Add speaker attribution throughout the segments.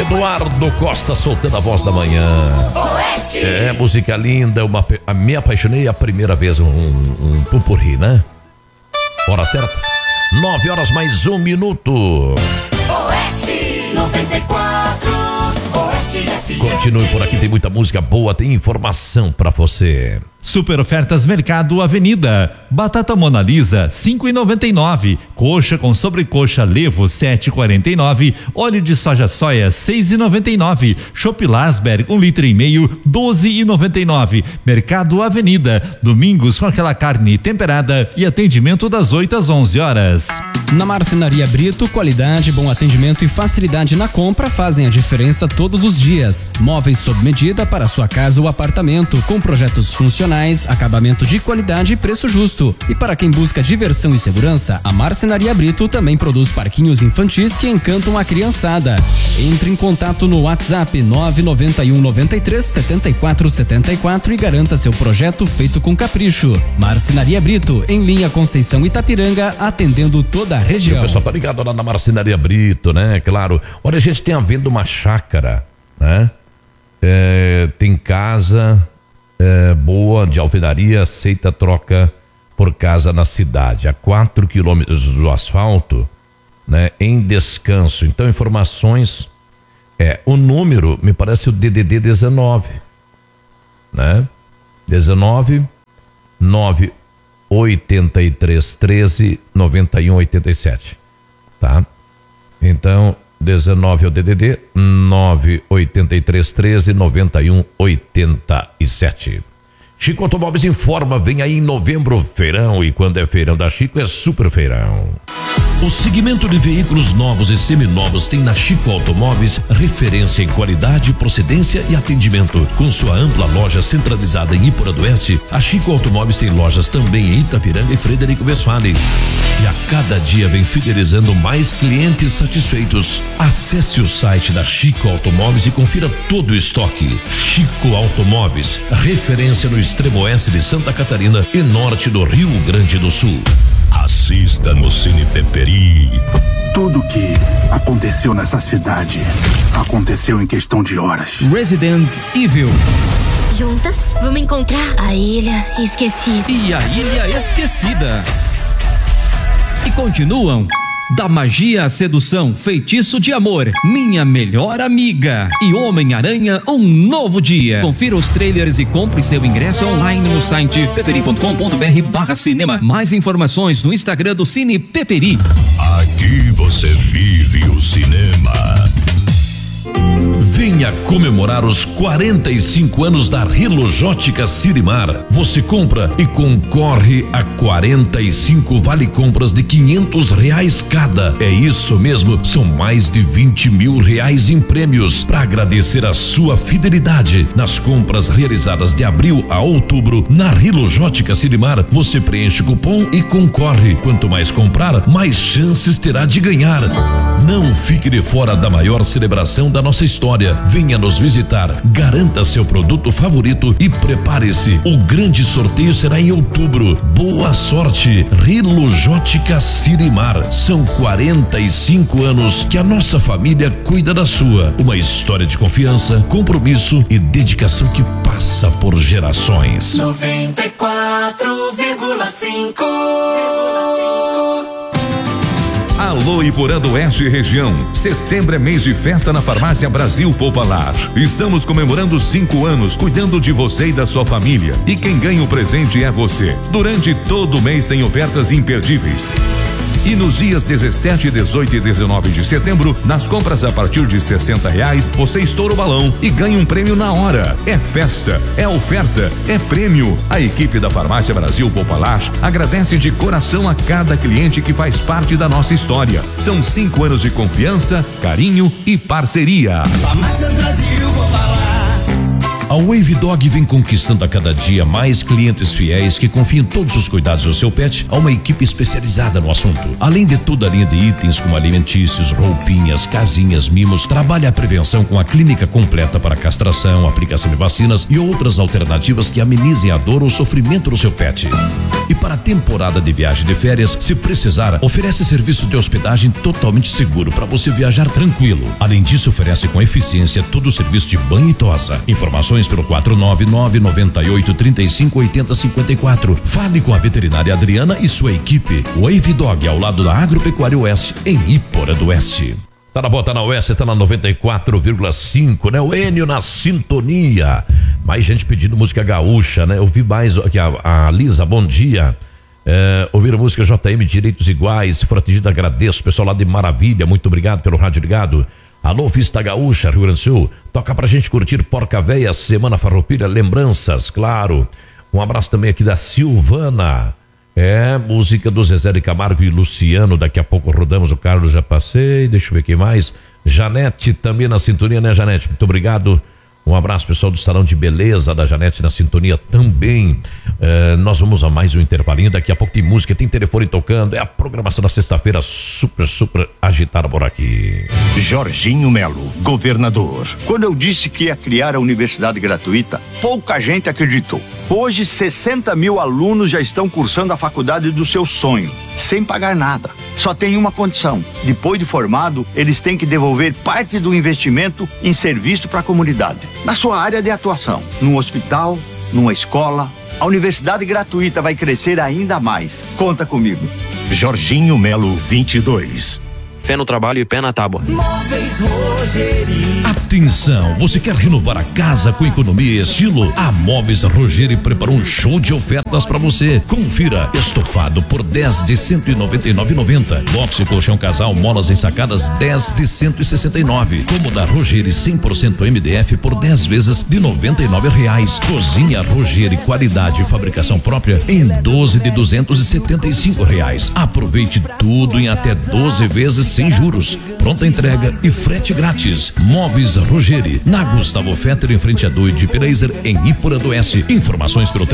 Speaker 1: Eduardo Costa soltando a voz da manhã.
Speaker 2: Oeste.
Speaker 1: É, música linda, me apaixonei a primeira vez, um pupurri, né? Hora certa, 9h mais 1 minuto.
Speaker 2: Oeste 94, Oeste FM.
Speaker 1: Continue por aqui, tem muita música boa, tem informação pra você.
Speaker 3: Super ofertas Mercado Avenida. Batata Mona Lisa 5,99. Coxa com sobrecoxa Levo 7,49. Óleo de soja soia 6,99. Chopp Lasberg 1,5 litro 12,99. Mercado Avenida. Domingos com aquela carne temperada e atendimento das 8 às 11 horas.
Speaker 4: Na Marcenaria Brito, qualidade, bom atendimento e facilidade na compra fazem a diferença todos os dias. Móveis sob medida para sua casa ou apartamento, com projetos funcionais, acabamento de qualidade e preço justo. E para quem busca diversão e segurança, a Marcenaria Brito também produz parquinhos infantis que encantam a criançada. Entre em contato no WhatsApp 991 93 74 74 e garanta seu projeto feito com capricho. Marcenaria Brito, em linha Conceição Itapiranga, atendendo toda a região.
Speaker 1: O pessoal tá ligado lá na Marcenaria Brito, né? Claro. Olha, a gente tem a venda uma chácara, né? Tem casa boa de alvenaria, aceita troca por casa na cidade, a 4 quilômetros do asfalto, né? Em Descanso. Então, informações, o número, me parece o DDD 19, né? 19 983 13 91 87, tá? Então, 19 é o DDD 983 13 91 87. Chico Automóveis informa, vem aí em novembro feirão, e quando é feirão da Chico é super feirão. O segmento de veículos novos e seminovos tem na Chico Automóveis referência em qualidade, procedência e atendimento. Com sua ampla loja centralizada em Iporã do Oeste, a Chico Automóveis tem lojas também em Itapiranga e Frederico Westphalen. E a cada dia vem fidelizando mais clientes satisfeitos. Acesse o site da Chico Automóveis e confira todo o estoque. Chico Automóveis, referência no extremo oeste de Santa Catarina e norte do Rio Grande do Sul.
Speaker 5: Assista no Cine Peperi.
Speaker 6: Tudo que aconteceu nessa cidade aconteceu em questão de horas.
Speaker 4: Resident Evil.
Speaker 7: Juntas, vamos encontrar a Ilha Esquecida.
Speaker 4: E a Ilha Esquecida. E continuam Da Magia à Sedução, Feitiço de Amor, Minha Melhor Amiga e Homem-Aranha, Um Novo Dia. Confira os trailers e compre seu ingresso online no site peperi.com.br/cinema. Mais informações no Instagram do Cine Peperi.
Speaker 5: Aqui você vive o cinema.
Speaker 1: Venha comemorar os 45 anos da Rilojótica Sirimar. Você compra e concorre a 45 vale compras de R$500 cada. É isso mesmo, são mais de R$20 mil em prêmios. Para agradecer a sua fidelidade nas compras realizadas de abril a outubro na Rilojótica Sirimar, você preenche o cupom e concorre. Quanto mais comprar, mais chances terá de ganhar. Não fique de fora da maior celebração da nossa história. Venha nos visitar, garanta seu produto favorito e prepare-se. O grande sorteio será em outubro. Boa sorte, Rilojótica Sirimar. São 45 anos que a nossa família cuida da sua. Uma história de confiança, compromisso e dedicação que passa por gerações.
Speaker 2: 94,5.
Speaker 8: Alô Iporã do Oeste e região. Setembro é mês de festa na Farmácia Brasil Popular. Estamos comemorando 5 anos cuidando de você e da sua família. E quem ganha o presente é você. Durante todo o mês tem ofertas imperdíveis. E nos dias 17, 18 e 19 de setembro, nas compras a partir de R$60, você estoura o balão e ganha um prêmio na hora. É festa, é oferta, é prêmio. A equipe da Farmácia Brasil Popular agradece de coração a cada cliente que faz parte da nossa história. São 5 anos de confiança, carinho e parceria.
Speaker 2: Farmácias Brasil Popular.
Speaker 1: A Wave Dog vem conquistando a cada dia mais clientes fiéis que confiam todos os cuidados do seu pet a uma equipe especializada no assunto. Além de toda a linha de itens como alimentícios, roupinhas, casinhas, mimos, trabalha a prevenção com a clínica completa para castração, aplicação de vacinas e outras alternativas que amenizem a dor ou sofrimento do seu pet. E para Na temporada de viagem de férias, se precisar, oferece serviço de hospedagem totalmente seguro para você viajar tranquilo. Além disso, oferece com eficiência todo o serviço de banho e tosa. Informações pelo 499-9835-8054. Fale com a veterinária Adriana e sua equipe. Wave Dog, ao lado da Agropecuária Oeste, em Iporã do Oeste. Tá na Bota na Oeste, tá na 94,5, né? O Enio na sintonia. Mais gente pedindo música gaúcha, né? Eu vi mais aqui a Lisa, bom dia. Ouviram música JM Direitos Iguais, se for atingido agradeço. Pessoal lá de Maravilha, muito obrigado pelo rádio ligado. Alô, Vista Gaúcha, Rio Grande do Sul. Toca pra gente curtir Porca Véia, Semana Farroupilha, lembranças, claro. Um abraço também aqui da Silvana. Música do Zezé de Camargo e Luciano. Daqui a pouco rodamos, o Carlos já passei. Deixa eu ver quem mais. Janete também na sintonia, né, Janete? Muito obrigado. Um abraço, pessoal do Salão de Beleza da Janete na sintonia também. Nós vamos a mais um intervalinho. Daqui a pouco tem música, tem telefone tocando. É a programação da sexta-feira super agitada por aqui.
Speaker 9: Jorginho Melo, governador. Quando eu disse que ia criar a universidade gratuita, pouca gente acreditou. Hoje, 60 mil alunos já estão cursando a faculdade do seu sonho, sem pagar nada. Só tem uma condição: depois de formado, eles têm que devolver parte do investimento em serviço para a comunidade, na sua área de atuação, num hospital, numa escola. A universidade gratuita vai crescer ainda mais. Conta comigo.
Speaker 5: Jorginho Melo 22.
Speaker 10: Fé no trabalho e pé na tábua.
Speaker 2: Móveis Rogeri.
Speaker 1: Atenção, você quer renovar a casa com economia e estilo? A Móveis Rogeri preparou um show de ofertas para você. Confira: estofado por 10 de 199,90. Boxe colchão casal molas ensacadas 10 de 169. Cômoda Rogeri 100% MDF por 10 vezes de R$99. Cozinha Rogeri qualidade e fabricação própria em 12 de R$275. Aproveite tudo em até 12 vezes sem juros, pronta entrega e frete grátis. Móveis Rogeri, na Gustavo Fetter, em frente a Duide Pirazer, em Iporã do Oeste. Informações pelo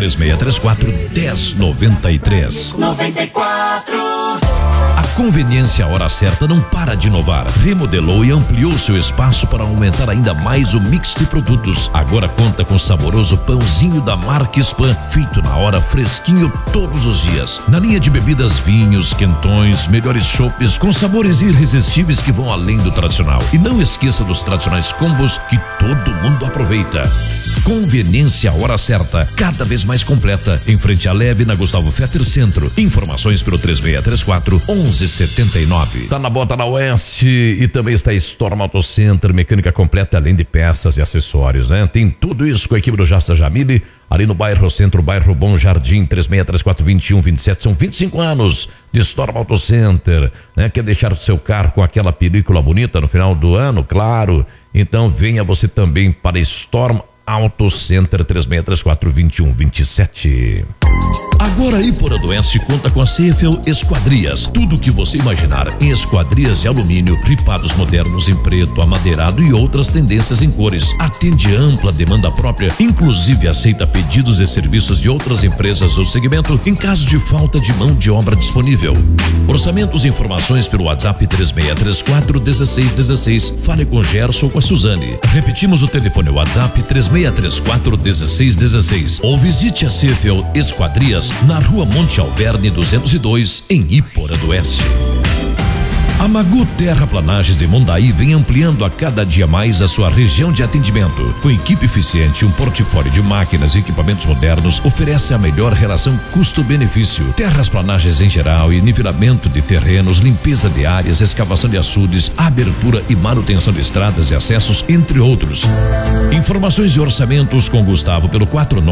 Speaker 1: 3634-1093.
Speaker 2: 94.
Speaker 1: A conveniência, a hora certa, não para de inovar. Remodelou e ampliou seu espaço para aumentar ainda mais o mix de produtos. Agora conta com o saboroso pãozinho da marca Spam, feito na hora, fresquinho todos os dias. Na linha de bebidas, vinhos, quentões, melhores chopes com sabores irresistíveis que vão além do tradicional. E não esqueça dos tradicionais combos que todo mundo aproveita. Conveniência, a hora certa, cada vez mais completa. Em frente à Leve, na Gustavo Fetter Centro. Informações pelo 3634-1179. Tá na Bota na Oeste e também está Storm Auto Center, mecânica completa, além de peças e acessórios, né? Tem tudo isso com a equipe do Jassa Jamile, ali no bairro Centro, bairro Bom Jardim, 3634-2127. São 25 anos de Storm Auto Center, né? Quer deixar o seu carro com aquela película bonita no final do ano? Claro. Então venha você também para Storm Auto Center, 3634-2127. Agora Iporã do Oeste conta com a Cefel Esquadrias. Tudo o que você imaginar em esquadrias de alumínio, ripados modernos em preto, amadeirado e outras tendências em cores. Atende ampla demanda própria, inclusive aceita pedidos e serviços de outras empresas do segmento em caso de falta de mão de obra disponível. Orçamentos e informações pelo WhatsApp 3634-1616. Fale com Gerson ou com a Suzane. Repetimos o telefone WhatsApp 3634-1616. Ou visite a Cefel Esquadrias na Rua Monte Alverne 202, em Iporã do Oeste. A Magu Terraplanagens de Mondaí vem ampliando a cada dia mais a sua região de atendimento. Com equipe eficiente, um portfólio de máquinas e equipamentos modernos, oferece a melhor relação custo-benefício. Terraplanagens em geral e nivelamento de terrenos, limpeza de áreas, escavação de açudes, abertura e manutenção de estradas e acessos, entre outros. Informações e orçamentos com Gustavo pelo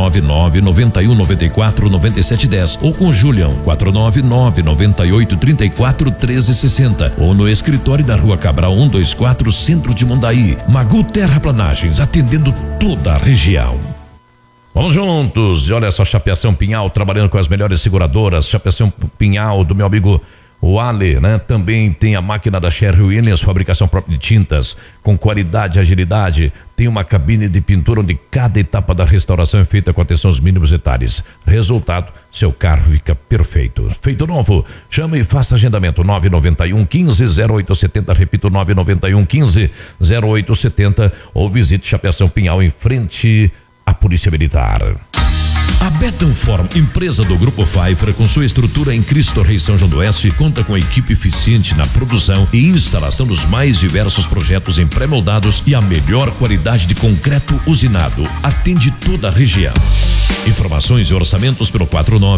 Speaker 1: 499-9194-9710 ou com Julião 499-9834-1360 ou no escritório da Rua Cabral 124, Centro de Mondaí. Magu Terraplanagens, atendendo toda a região. Vamos juntos, e olha só, Chapeação Pinhal trabalhando com as melhores seguradoras. Chapeação Pinhal do meu amigo o Ale, né? Também tem a máquina da Sherry Williams, fabricação própria de tintas, com qualidade e agilidade. Tem uma cabine de pintura onde cada etapa da restauração é feita com atenção aos mínimos detalhes. Resultado, seu carro fica perfeito. Feito novo, chame e faça agendamento 991-15-0870, repito, 991-15-0870 ou visite Chapeação Pinhal em frente à Polícia Militar. A Bettenform, empresa do Grupo Pfeiffer, com sua estrutura em Cristo Rei São João do Oeste, conta com equipe eficiente na produção e instalação dos mais diversos projetos em pré-moldados e a melhor qualidade de concreto usinado. Atende toda a região. Informações e orçamentos pelo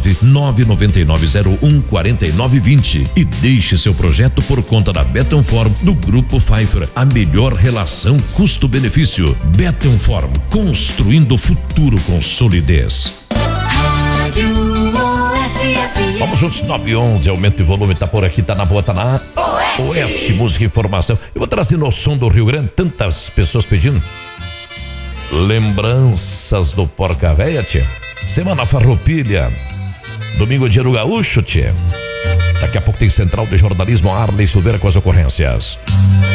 Speaker 1: 49-9901-4920 e deixe seu projeto por conta da Bettenform do Grupo Pfeiffer. A melhor relação custo-benefício. Bettenform, construindo o futuro com solidez. Vamos juntos, 911, aumento de volume, tá por aqui, tá na boa, tá na Oeste, música e informação. Eu vou trazer no som do Rio Grande, tantas pessoas pedindo. Lembranças do Porca Véia, tia. Semana Farroupilha. Domingo é dia do Gaúcho, tia. Daqui a pouco tem Central de Jornalismo, Arley Silveira com as ocorrências.